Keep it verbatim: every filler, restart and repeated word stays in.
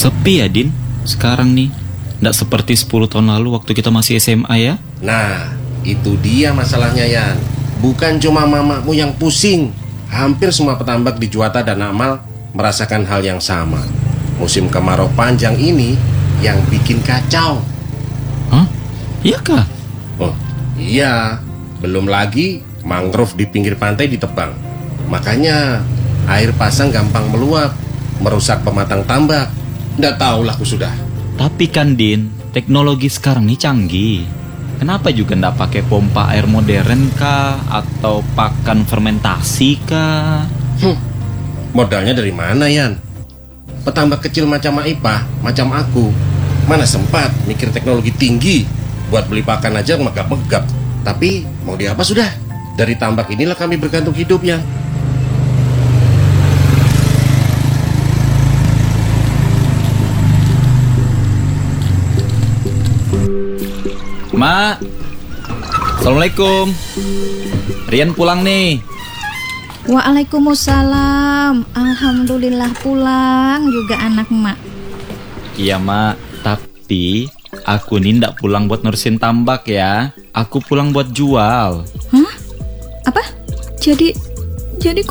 Sepi ya, Din, sekarang nih. Nggak seperti sepuluh tahun lalu waktu kita masih S M A ya. Nah, itu dia masalahnya, Yan. Bukan cuma mamamu yang pusing. Hampir semua petambak di Juwata dan Amal merasakan hal yang sama. Musim kemarau panjang ini yang bikin kacau. Hah? Iya kah? Oh, iya. Belum lagi mangrove di pinggir pantai ditebang. Makanya air pasang gampang meluap, merusak pematang tambak. Nggak tahulah aku sudah. Tapi kan, Din, teknologi sekarang nih canggih. Kenapa juga nggak pakai pompa air modern kah? Atau pakan fermentasi kah? Hmm, modalnya dari mana, Yan? Petambak kecil macam Maipah, macam aku, mana sempat mikir teknologi tinggi. Buat beli pakan aja megap-megap. Tapi mau diapa sudah? Dari tambak inilah kami bergantung hidup, Yan. Mak, Assalamualaikum. Rian pulang nih. Waalaikumsalam. Alhamdulillah pulang juga anak mak. Iya, Mak, tapi aku nih ndak pulang buat nurusin tambak ya. Aku pulang buat jual. Hah? Apa? Jadi jadi